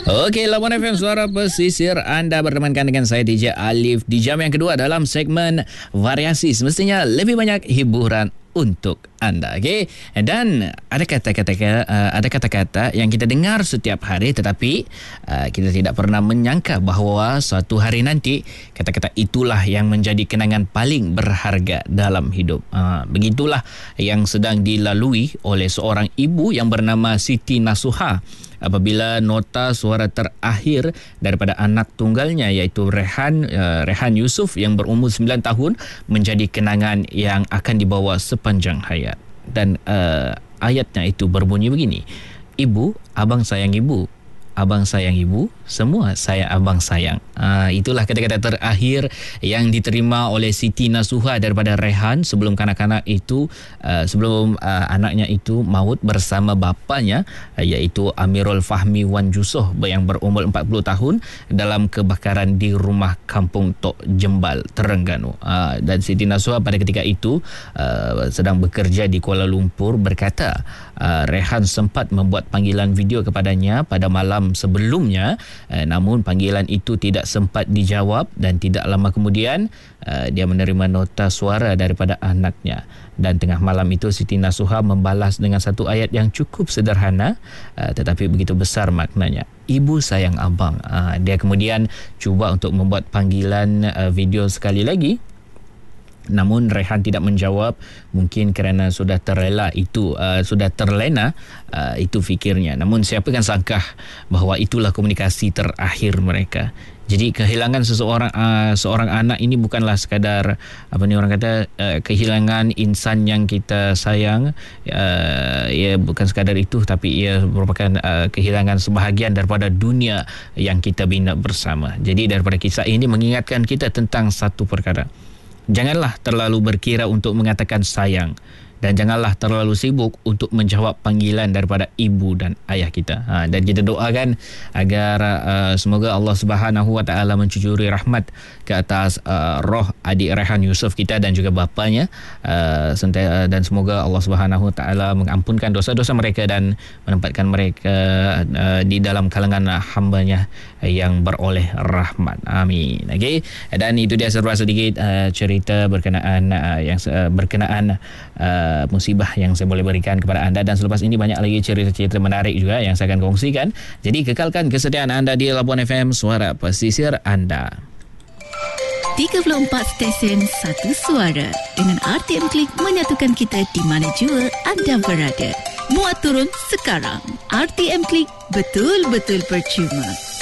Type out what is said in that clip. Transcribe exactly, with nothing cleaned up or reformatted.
Okey, Labuan F M Suara Pesisir, anda bertemankan dengan saya D J Alif di jam yang kedua dalam segmen variasi. Semestinya lebih banyak hiburan untuk anda, okey. Dan ada kata-kata uh, ada kata-kata yang kita dengar setiap hari, tetapi uh, kita tidak pernah menyangka bahawa suatu hari nanti kata-kata itulah yang menjadi kenangan paling berharga dalam hidup. Uh, begitulah yang sedang dilalui oleh seorang ibu yang bernama Siti Nasuha apabila nota suara terakhir daripada anak tunggalnya iaitu Rehan uh, Rehan Yusof yang berumur sembilan tahun menjadi kenangan yang akan dibawa sepanjang hayat. Dan uh, ayatnya itu berbunyi begini: Ibu, abang sayang ibu, abang sayang ibu, semua saya abang sayang. Uh, itulah kata-kata terakhir yang diterima oleh Siti Nasuha daripada Rehan sebelum kanak-kanak itu uh, sebelum uh, anaknya itu maut bersama bapanya, uh, iaitu Amirul Fahmi Wan Jusoh yang berumur empat puluh tahun dalam kebakaran di rumah kampung Tok Jembal, Terengganu. Uh, dan Siti Nasuha pada ketika itu uh, sedang bekerja di Kuala Lumpur berkata uh, Rehan sempat membuat panggilan video kepadanya pada malam sebelumnya, uh, namun panggilan itu tidak sempat dijawab dan tidak lama kemudian uh, dia menerima nota suara daripada anaknya. Dan tengah malam itu Siti Nasuha membalas dengan satu ayat yang cukup sederhana uh, tetapi begitu besar maknanya. Ibu sayang abang. Uh, dia kemudian cuba untuk membuat panggilan uh, video sekali lagi, namun Rehan tidak menjawab, mungkin kerana sudah terrela itu uh, sudah terlena uh, itu fikirnya. Namun siapa kan sangka bahawa itulah komunikasi terakhir mereka. Jadi kehilangan seseorang uh, seorang anak ini bukanlah sekadar apa ni orang kata uh, kehilangan insan yang kita sayang, uh, ia bukan sekadar itu, tapi ia merupakan uh, kehilangan sebahagian daripada dunia yang kita bina bersama. Jadi daripada kisah ini mengingatkan kita tentang satu perkara: janganlah terlalu berkira untuk mengatakan sayang, dan janganlah terlalu sibuk untuk menjawab panggilan daripada ibu dan ayah kita. Ha, dan kita doakan agar uh, semoga Allah Subhanahu Wa Taala mencucuri rahmat ke atas uh, roh adik Rehan Yusof kita dan juga bapanya, uh, sentiasa, dan semoga Allah Subhanahu Wa Taala mengampunkan dosa-dosa mereka dan menempatkan mereka uh, di dalam kalangan hamba-Nya yang beroleh rahmat. Amin. Okey. Dan itu dia serba sedikit uh, cerita berkenaan uh, yang uh, berkenaan uh, musibah yang saya boleh berikan kepada anda, dan selepas ini banyak lagi cerita-cerita menarik juga yang saya akan kongsikan. Jadi kekalkan kesetiaan anda di Labuan F M, Suara Pesisir anda. tiga puluh empat stesen, satu suara. Dengan R T M Klik menyatukan kita di mana jua anda berada. Muat turun sekarang. R T M Klik, betul-betul percuma.